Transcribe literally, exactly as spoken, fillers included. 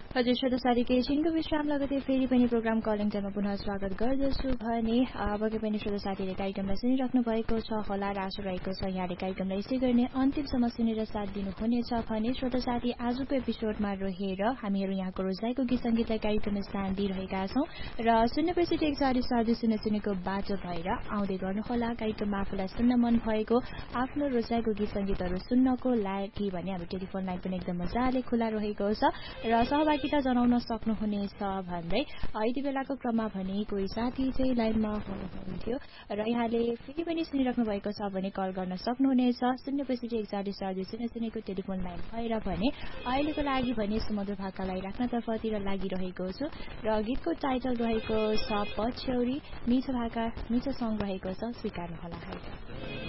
हजुर श्रोता साथी एकैछिनको विश्राम लगतै फेरि पनि प्रोग्राम कलिङ टाइममा पुनः स्वागत गर्दछु भने अबकै पनि श्रोता साथीले कार्यक्रमलाई सुनिराख्नु भएको छ होला र आशा रहेको छ यहाँले कार्यक्रमलाई यसै गर्ने अन्तिमसम्म सुनेर साथ दिनुहुनेछ भने श्रोता साथी आजको एपिसोडमा रहेर हामीहरू यहाँको रोजाइको गीत सङ्गीतलाई कार्यक्रममा स्थान दिइरहेका छौँ र शून्य पैँसठी एक चालिस सात शून्य शून्यको बाटो भएर आउँदै गर्नुहोला कार्यक्रममा आफूलाई सुन्न मन भएको आफ्नो रोजाइको गीत सङ्गीतहरू सुन्नको लागि भने हाम्रो टेलिफोन लाइन पनि एकदम मजाले खुला रहेको छ र सहभागिता जनाउन सक्नुहुनेछ भन्दै यति बेलाको क्रममा भने कोही साथी चाहिँ लाइनमा हुनुहुन्थ्यो र यहाँले फेरि पनि सुनिराख्नु भएको छ भने कल गर्न सक्नुहुनेछ शून्य पैँसठी एक चालिस सात शून्य शून्यको टेलिफोन लाइन भएर भने अहिलेको लागि भने सुमधुर भाकालाई राख्नतर्फतिर लागिरहेको छु र गीतको टाइटल रहेको छ पछ्यौरी मिठो भाका मिठो सङ्ग रहेको छ स्वीकार्नुहोला है।